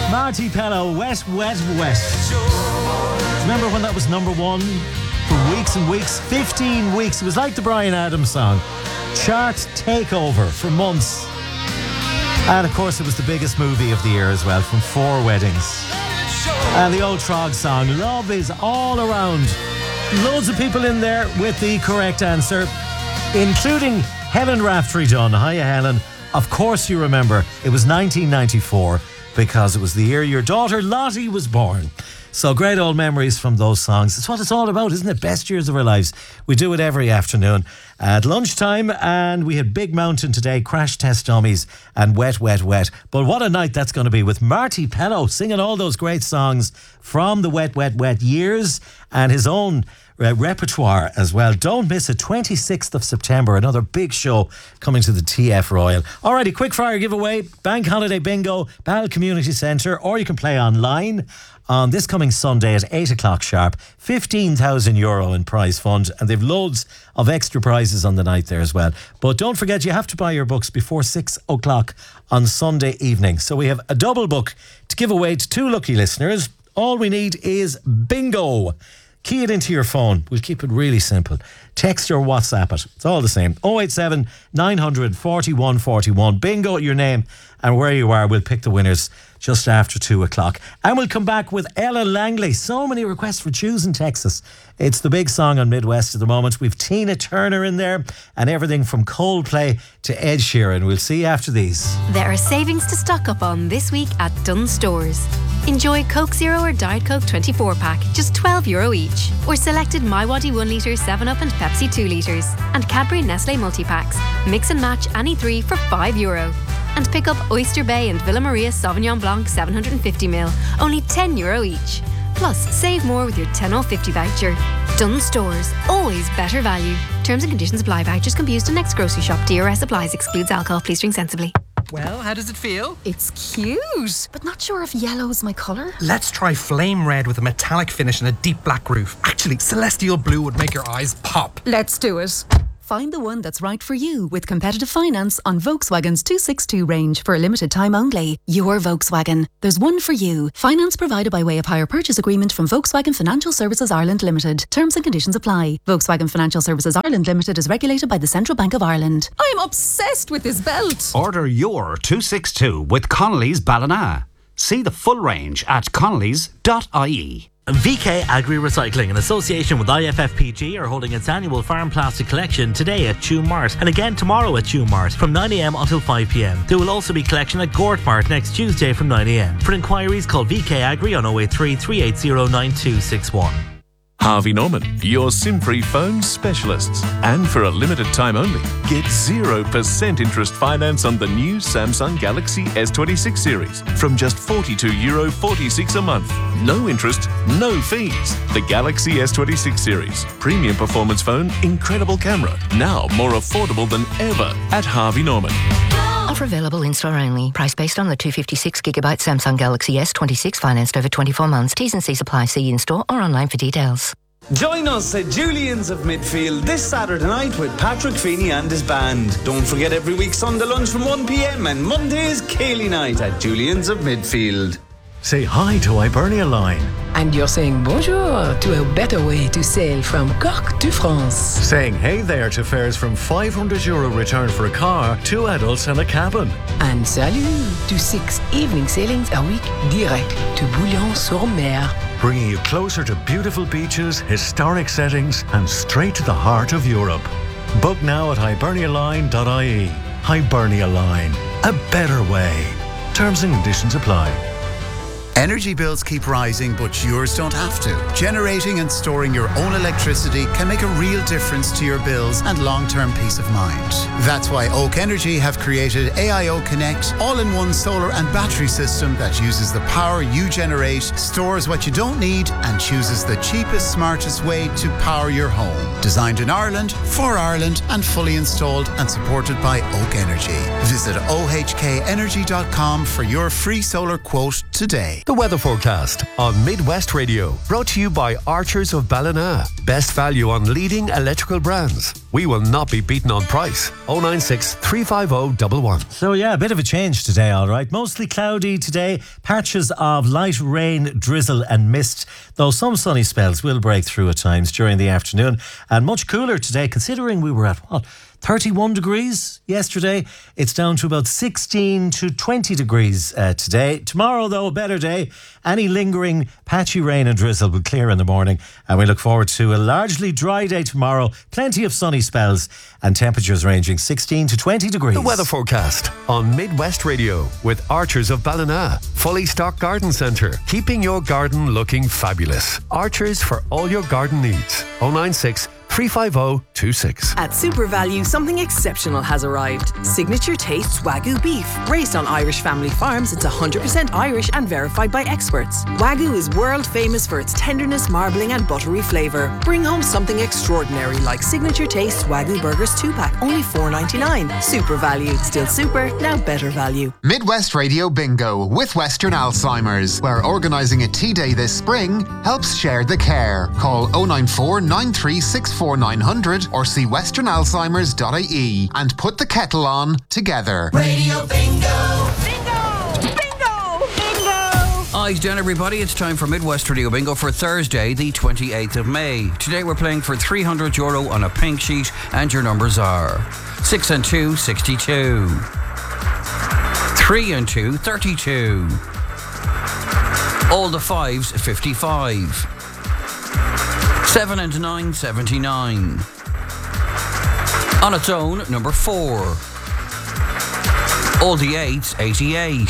Marty Pellow, Wet, Wet, Wet. Remember when that was number one for weeks and weeks? 15 weeks. It was like the Bryan Adams song. Chart takeover for months. And of course it was the biggest movie of the year as well, from 4 Weddings. And the old Trog song, Love Is All Around. Loads of people in there with the correct answer, including Helen Raftery-Dunn. Hiya, Helen. Of course you remember, it was 1994 because it was the year your daughter Lottie was born. So great old memories from those songs. It's what it's all about, isn't it? Best years of our lives. We do it every afternoon at lunchtime, and we had Big Mountain today, Crash Test Dummies and Wet, Wet, Wet. But what a night that's going to be with Marty Pellow singing all those great songs from the Wet, Wet, Wet years and his own repertoire as well. Don't miss it. 26th of September, another big show coming to the TF Royal. Alrighty, quick fire giveaway, Bank Holiday Bingo, Ball Community Centre, or you can play online on this coming Sunday at 8 o'clock sharp. €15,000 in prize fund, and they've loads of extra prizes on the night there as well. But don't forget, you have to buy your books before 6 o'clock on Sunday evening. So we have a double book to give away to 2 lucky listeners. All we need is bingo. Key it into your phone. We'll keep it really simple. Text or WhatsApp it. It's all the same. 087 900 41 41. Bingo, your name and where you are. We'll pick the winners just after 2 o'clock. And we'll come back with Ella Langley. So many requests for Choosing Texas. It's the big song on Midwest at the moment. We've Tina Turner in there and everything from Coldplay to Ed Sheeran. We'll see you after these. There are savings to stock up on this week at Dunnes Stores. Enjoy Coke Zero or Diet Coke 24-pack, just €12 each. Or selected MiWadi 1 litre, 7up and Pepsi 2 litres. And Cadbury Nestle multi-packs. Mix and match any 3 for €5. And pick up Oyster Bay and Villa Maria Sauvignon Blanc 750ml, only €10 each. Plus, save more with your 10 off 50 voucher. Dunnes Stores, always better value. Terms and conditions apply. Vouchers can be used in next grocery shop. DRS applies. Excludes alcohol. Please drink sensibly. Well, how does it feel? It's cute, but not sure if yellow's my colour. Let's try flame red with a metallic finish and a deep black roof. Actually, celestial blue would make your eyes pop. Let's do it. Find the one that's right for you with competitive finance on Volkswagen's 262 range for a limited time only. Your Volkswagen. There's one for you. Finance provided by way of hire purchase agreement from Volkswagen Financial Services Ireland Limited. Terms and conditions apply. Volkswagen Financial Services Ireland Limited is regulated by the Central Bank of Ireland. I'm obsessed with this belt. Order your 262 with Connolly's Ballina. See the full range at connolly's.ie. VK Agri Recycling, in association with IFFPG, are holding its annual farm plastic collection today at Tuam Mart and again tomorrow at Tuam Mart from 9am until 5pm. There will also be collection at Gort Mart next Tuesday from 9am. For inquiries, call VK Agri on 083 380 9261. Harvey Norman, your SIM-free phone specialists. And for a limited time only, get 0% interest finance on the new Samsung Galaxy S26 series from just €42.46 a month. No interest, no fees. The Galaxy S26 series. Premium performance phone, incredible camera. Now more affordable than ever at Harvey Norman. Offer available in-store only. Price based on the 256GB Samsung Galaxy S26 financed over 24 months. T's and C's apply. See in-store or online for details. Join us at Julian's of Midfield this Saturday night with Patrick Feeney and his band. Don't forget, every week Sunday lunch from 1pm and Monday's Cayley night at Julian's of Midfield. Say hi to Hibernia Line. And you're saying bonjour to a better way to sail from Cork to France. Saying hey there to fares from €500 return for a car, 2 adults and a cabin. And salut to 6 evening sailings a week direct to Bouillon-sur-Mer. Bringing you closer to beautiful beaches, historic settings and straight to the heart of Europe. Book now at hibernialine.ie. Hibernia Line. A better way. Terms and conditions apply. Energy bills keep rising, but yours don't have to. Generating and storing your own electricity can make a real difference to your bills and long-term peace of mind. That's why Oak Energy have created AIO Connect, all-in-one solar and battery system that uses the power you generate, stores what you don't need, and chooses the cheapest, smartest way to power your home. Designed in Ireland, for Ireland, and fully installed and supported by Oak Energy. Visit ohkenergy.com for your free solar quote today. The weather forecast on Midwest Radio, brought to you by Archers of Ballina. Best value on leading electrical brands. We will not be beaten on price. 096 350 111. So yeah, a bit of a change today, all right. Mostly cloudy today. Patches of light rain, drizzle and mist, though some sunny spells will break through at times during the afternoon. And much cooler today, considering we were at 31 degrees yesterday. It's down to about 16 to 20 degrees today. Tomorrow, though, a better day. Any lingering patchy rain and drizzle will clear in the morning. And we look forward to a largely dry day tomorrow. Plenty of sunny spells and temperatures ranging 16 to 20 degrees. The weather forecast on Midwest Radio with Archers of Ballina. Fully stocked garden centre, keeping your garden looking fabulous. Archers for all your garden needs. 096 350 26. At Super Value, something exceptional has arrived. Signature Tastes Wagyu beef. Raised on Irish family farms, it's 100% Irish and verified by experts. Wagyu is world famous for its tenderness, marbling and buttery flavour. Bring home something extraordinary like Signature Tastes Wagyu Burgers 2-pack, only $4.99. Super Value. Still super, now better value. Midwest Radio Bingo with Western Alzheimer's, where organising a tea day this spring helps share the care. Call 094 9364 900 or see westernalzheimers.ie and put the kettle on together. Radio Bingo! Bingo! Bingo! Bingo! Eyes down, everybody. It's time for Midwest Radio Bingo for Thursday, the 28th of May. Today we're playing for €300 on a pink sheet, and your numbers are 6 and 2, 62. 3 and 2, 32. All the fives, 55. 7 and 9, 79. On its own, number 4. All the 8s, 88.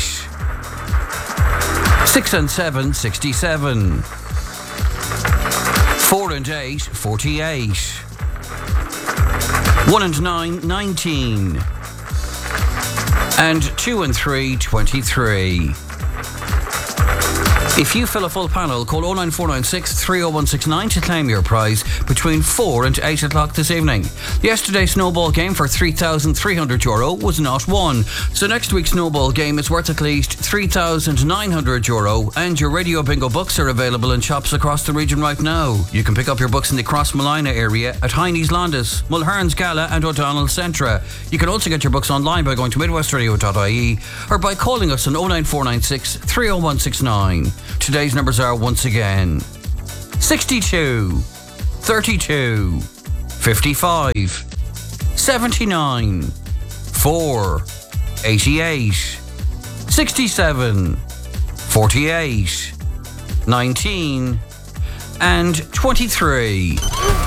6 and 7, 67. 4 and 8, 48. 1 and 9, 19. And 2 and 3, 23. If you fill a full panel, call 09496 30169 to claim your prize between 4 and 8 o'clock this evening. Yesterday's snowball game for €3,300 was not won. So next week's snowball game is worth at least €3,900, and your Radio Bingo books are available in shops across the region right now. You can pick up your books in the Crossmolina area at Heine's Landis, Mulherns Gala and O'Donnell Centra. You can also get your books online by going to midwestradio.ie or by calling us on 09496 30169. Today's numbers are once again 62, 32, 55, 79, 4, 88, 67, 48, 19, and 23.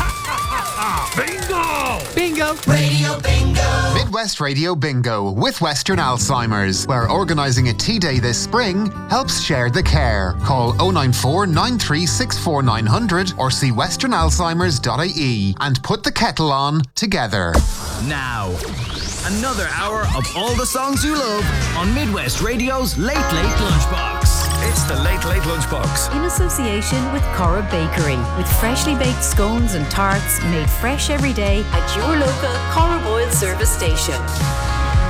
Bingo! Bingo! Radio Bingo! Midwest Radio Bingo with Western Alzheimer's, where organising a tea day this spring helps share the care. Call 094 9364 900 or see westernalzheimers.ie and put the kettle on together. Now, another hour of all the songs you love on Midwest Radio's Late Late Lunchbox. It's the Late Late Lunchbox. In association with Cora Bakery, with freshly baked scones and tarts made fresh every day at your local Cora Boyle service station.